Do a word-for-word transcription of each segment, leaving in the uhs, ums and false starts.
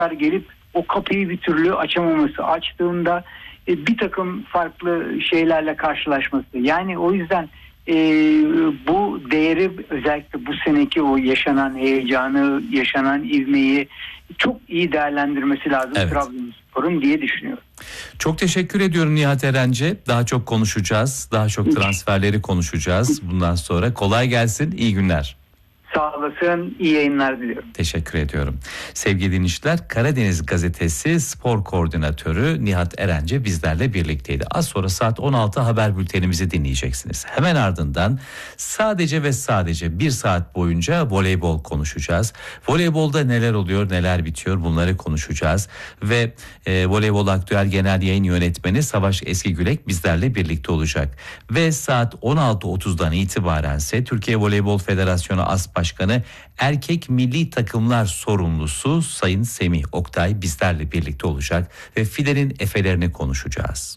gelip o kapıyı bir türlü açamaması, açtığında e, bir takım farklı şeylerle karşılaşması. Yani o yüzden e, bu değeri, özellikle bu seneki o yaşanan heyecanı, yaşanan ivmeyi çok iyi değerlendirmesi lazım, evet, Trabzonspor'un diye düşünüyorum. Çok teşekkür ediyorum Nihat Erenci. Daha çok konuşacağız. Daha çok transferleri konuşacağız bundan sonra. Kolay gelsin. İyi günler. Sağ olasın. İyi yayınlar diliyorum. Teşekkür ediyorum. Sevgili dinleyiciler, Karadeniz Gazetesi spor koordinatörü Nihat Erenci bizlerle birlikteydi. Az sonra saat on altı haber bültenimizi dinleyeceksiniz. Hemen ardından sadece ve sadece bir saat boyunca voleybol konuşacağız. Voleybolda neler oluyor, neler bitiyor, bunları konuşacağız. Ve e, Voleybol Aktüel Genel Yayın Yönetmeni Savaş Eskigülek bizlerle birlikte olacak. Ve saat on altı otuzdan itibaren ise Türkiye Voleybol Federasyonu As Başkanı Erkek Milli Takımlar Sorumlusu Sayın Semih Oktay bizlerle birlikte olacak ve Filenin efelerini konuşacağız.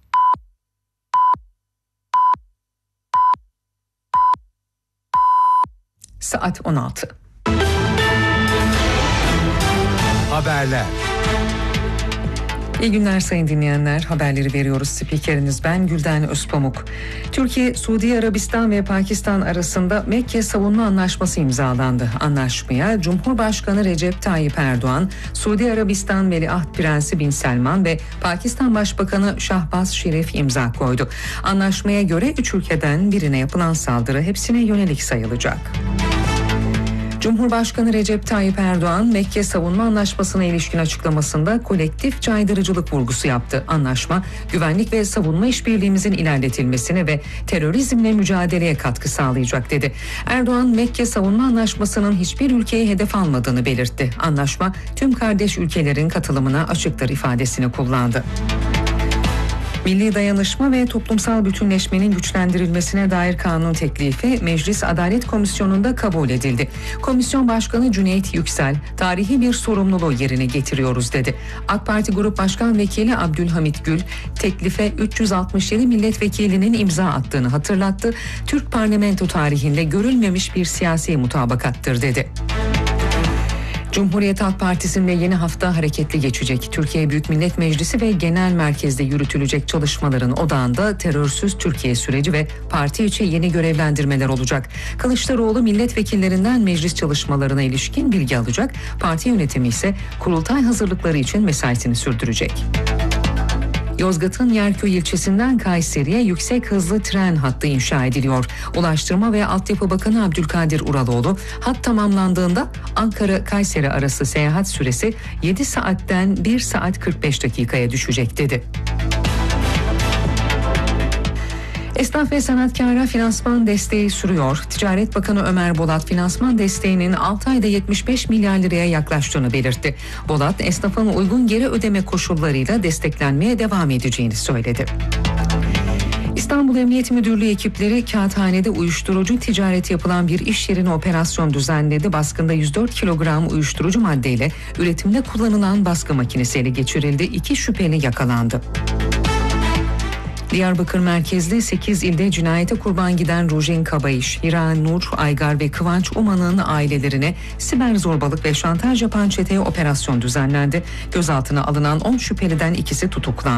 Saat on altı. Haberler. İyi günler sayın dinleyenler. Haberleri veriyoruz. Spikeriniz ben Gülden Özpamuk. Türkiye, Suudi Arabistan ve Pakistan arasında Mekke Savunma Anlaşması imzalandı. Anlaşmaya Cumhurbaşkanı Recep Tayyip Erdoğan, Suudi Arabistan Veliaht Prensi Bin Selman ve Pakistan Başbakanı Şahbaz Şerif imza koydu. Anlaşmaya göre üç ülkeden birine yapılan saldırı hepsine yönelik sayılacak. Cumhurbaşkanı Recep Tayyip Erdoğan, Mekke Savunma Anlaşması'na ilişkin açıklamasında kolektif caydırıcılık vurgusu yaptı. Anlaşma, güvenlik ve savunma işbirliğimizin ilerletilmesine ve terörizmle mücadeleye katkı sağlayacak dedi. Erdoğan, Mekke Savunma Anlaşması'nın hiçbir ülkeye hedef almadığını belirtti. Anlaşma, tüm kardeş ülkelerin katılımına açıktır ifadesini kullandı. Milli dayanışma ve toplumsal bütünleşmenin güçlendirilmesine dair kanun teklifi Meclis Adalet Komisyonu'nda kabul edildi. Komisyon Başkanı Cüneyt Yüksel, tarihi bir sorumluluğu yerine getiriyoruz dedi. AK Parti Grup Başkan Vekili Abdülhamit Gül, teklife üç yüz altmış yedi milletvekilinin imza attığını hatırlattı. Türk parlamento tarihinde görülmemiş bir siyasi mutabakattır dedi. Cumhuriyet Halk Partisi'nde yeni hafta hareketli geçecek. Türkiye Büyük Millet Meclisi ve genel merkezde yürütülecek çalışmaların odağında terörsüz Türkiye süreci ve parti içi yeni görevlendirmeler olacak. Kılıçdaroğlu milletvekillerinden meclis çalışmalarına ilişkin bilgi alacak. Parti yönetimi ise kurultay hazırlıkları için mesaisini sürdürecek. Yozgat'ın Yerköy ilçesinden Kayseri'ye yüksek hızlı tren hattı inşa ediliyor. Ulaştırma ve Altyapı Bakanı Abdülkadir Uraloğlu, hat tamamlandığında Ankara-Kayseri arası seyahat süresi yedi saatten bir saat kırk beş dakikaya düşecek dedi. Esnaf ve sanatkara finansman desteği sürüyor. Ticaret Bakanı Ömer Bolat finansman desteğinin altı ayda yetmiş beş milyar liraya yaklaştığını belirtti. Bolat, esnafın uygun geri ödeme koşullarıyla desteklenmeye devam edeceğini söyledi. İstanbul Emniyet Müdürlüğü ekipleri Kağıthane'de uyuşturucu ticareti yapılan bir iş yerine operasyon düzenledi. Baskında yüz dört kilogram uyuşturucu maddeyle üretimde kullanılan baskı makinesi ele geçirildi. İki şüpheli yakalandı. Diyarbakır merkezli sekiz ilde cinayete kurban giden Rujin Kabayış, Hira Nur, Aygar ve Kıvanç Uman'ın ailelerine siber zorbalık ve şantaj yapan çeteye operasyon düzenlendi. Gözaltına alınan on şüpheliden ikisi tutuklandı.